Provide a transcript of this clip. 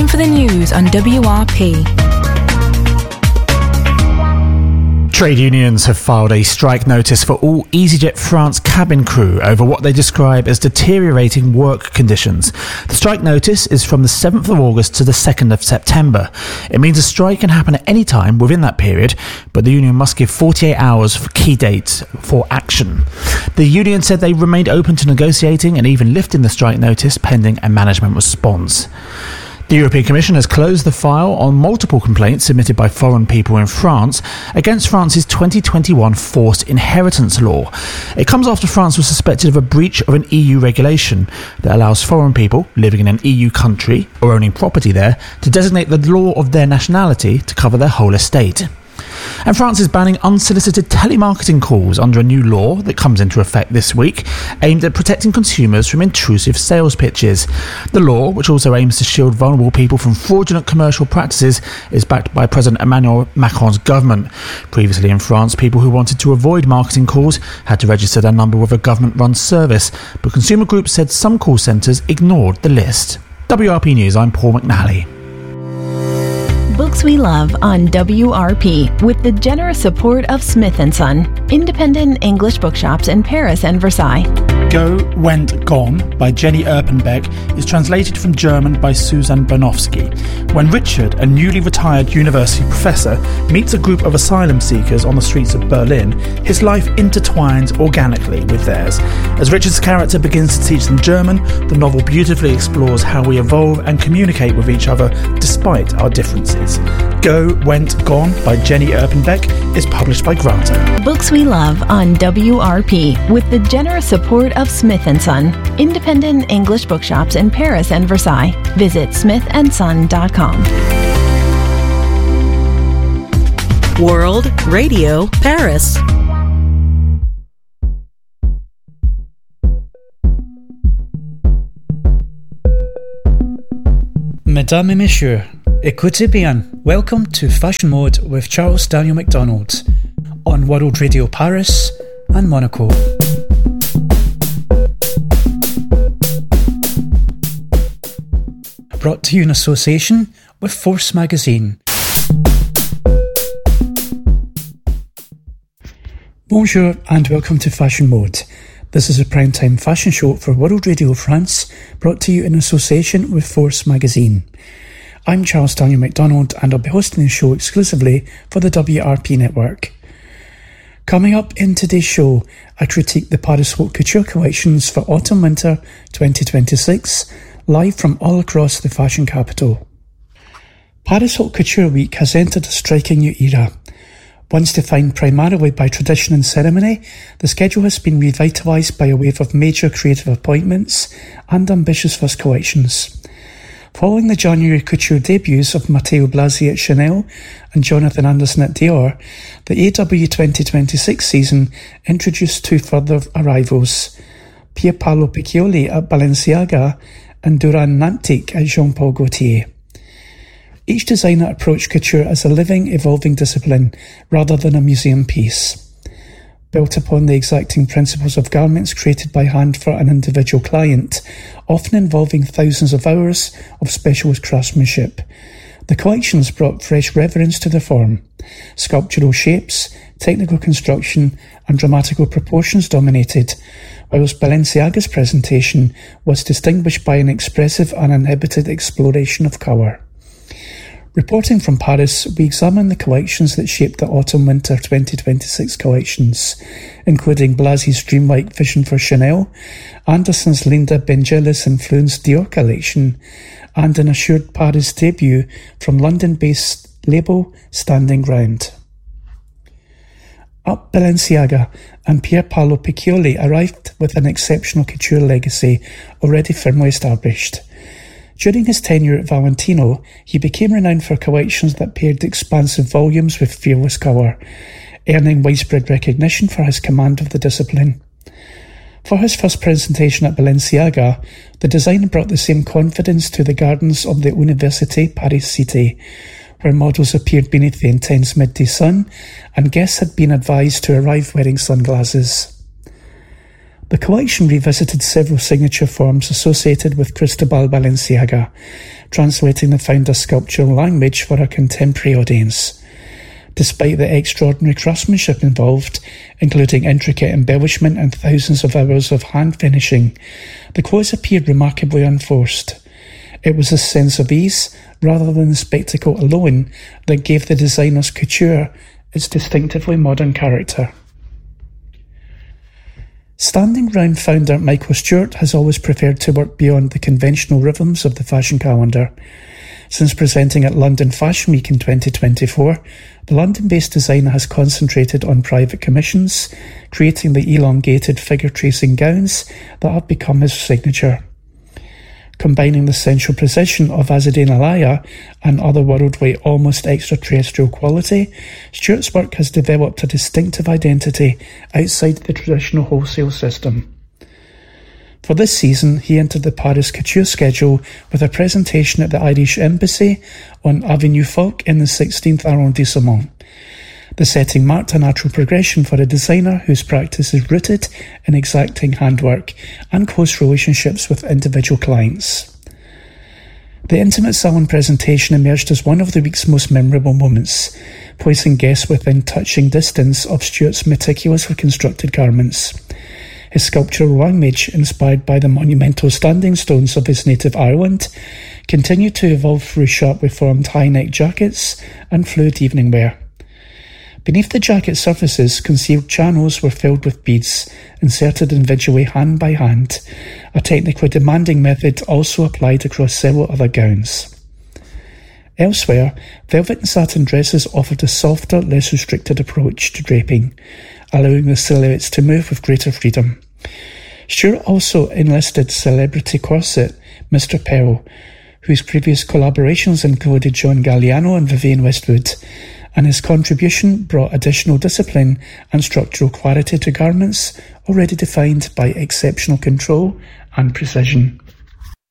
time for the news on WRP. Trade unions have filed a strike notice for all EasyJet France cabin crew over what they describe as deteriorating work conditions. The strike notice is from the 7th of August to the 2nd of September. It means a strike can happen at any time within that period, but the union must give 48 hours for key dates for action. The union said they remained open to negotiating and even lifting the strike notice pending a management response. The European Commission has closed the file on multiple complaints submitted by foreign people in France against France's 2021 forced inheritance law. It comes after France was suspected of a breach of an EU regulation that allows foreign people living in an EU country or owning property there to designate the law of their nationality to cover their whole estate. And France is banning unsolicited telemarketing calls under a new law that comes into effect this week, aimed at protecting consumers from intrusive sales pitches. The law, which also aims to shield vulnerable people from fraudulent commercial practices, is backed by President Emmanuel Macron's government. Previously in France, people who wanted to avoid marketing calls had to register their number with a government-run service, but consumer groups said some call centres ignored the list. WRP News, I'm Paul McNally. Books we love on WRP with the generous support of Smith & Son, independent English bookshops in Paris and Versailles. Go, Went, Gone by Jenny Erpenbeck is translated from German by Susan Bernowski. When Richard, a newly retired university professor, meets a group of asylum seekers on the streets of Berlin, his life intertwines organically with theirs. As Richard's character begins to teach them German, the novel beautifully explores how we evolve and communicate with each other despite our differences. Go, Went, Gone by Jenny Erpenbeck is published by Granta. Books we love on WRP with the generous support of Smith & Son, independent English bookshops in Paris and Versailles. Visit smithandson.com. World Radio Paris. Mesdames et messieurs, écoutez bien. Welcome to Fashion Mode with Charles Daniel MacDonald on World Radio Paris and Monaco. Brought to you in association with Force Magazine. Bonjour and welcome to Fashion Mode. This is a primetime fashion show for World Radio France, brought to you in association with Force Magazine. I'm Charles Daniel MacDonald and I'll be hosting the show exclusively for the WRP network. Coming up in today's show, I critique the Paris Haute Couture collections for Autumn-Winter 2026, live from all across the fashion capital. Paris Haute Couture Week has entered a striking new era. Once defined primarily by tradition and ceremony, the schedule has been revitalised by a wave of major creative appointments and ambitious first collections. Following the January couture debuts of Matteo Blasi at Chanel and Jonathan Anderson at Dior, the AW 2026 season introduced two further arrivals, Pierpaolo Piccioli at Balenciaga and Duran Nantic at Jean-Paul Gaultier. Each designer approached couture as a living, evolving discipline rather than a museum piece. Built upon the exacting principles of garments created by hand for an individual client, often involving thousands of hours of specialist craftsmanship, the collections brought fresh reverence to the form. Sculptural shapes, technical construction and dramatical proportions dominated, whilst Balenciaga's presentation was distinguished by an expressive and uninhibited exploration of colour. Reporting from Paris, we examine the collections that shaped the Autumn-Winter 2026 collections, including Blasi's dreamlike vision for Chanel, Anderson's Linda Benjelis-influenced Dior collection, and an assured Paris debut from London-based label Standing Ground. Up Balenciaga and Pierpaolo Piccioli arrived with an exceptional couture legacy already firmly established. During his tenure at Valentino, he became renowned for collections that paired expansive volumes with fearless colour, earning widespread recognition for his command of the discipline. For his first presentation at Balenciaga, the designer brought the same confidence to the gardens of the Université Paris-Cité, where models appeared beneath the intense midday sun and guests had been advised to arrive wearing sunglasses. The collection revisited several signature forms associated with Cristobal Balenciaga, translating the founder's sculptural language for a contemporary audience. Despite the extraordinary craftsmanship involved, including intricate embellishment and thousands of hours of hand finishing, the clothes appeared remarkably unforced. It was this sense of ease, rather than the spectacle alone, that gave the designer's couture its distinctively modern character. Standing round founder Michael Stewart has always preferred to work beyond the conventional rhythms of the fashion calendar. Since presenting at London Fashion Week in 2024, the London-based designer has concentrated on private commissions, creating the elongated figure-tracing gowns that have become his signature. Combining the sensual precision of Azzedine Alaïa and otherworldly, almost extraterrestrial quality, Stewart's work has developed a distinctive identity outside the traditional wholesale system. For this season, he entered the Paris Couture schedule with a presentation at the Irish Embassy on Avenue Foch in the 16th arrondissement. The setting marked a natural progression for a designer whose practice is rooted in exacting handwork and close relationships with individual clients. The intimate salon presentation emerged as one of the week's most memorable moments, placing guests within touching distance of Stewart's meticulously constructed garments. His sculptural language, inspired by the monumental standing stones of his native Ireland, continued to evolve through sharply formed high-neck jackets and fluid evening wear. Beneath the jacket surfaces, concealed channels were filled with beads, inserted individually hand by hand, a technically demanding method also applied across several other gowns. Elsewhere, velvet and satin dresses offered a softer, less restricted approach to draping, allowing the silhouettes to move with greater freedom. Stewart also enlisted celebrity corset Mr. Pearl, whose previous collaborations included John Galliano and Vivienne Westwood, and his contribution brought additional discipline and structural clarity to garments already defined by exceptional control and precision.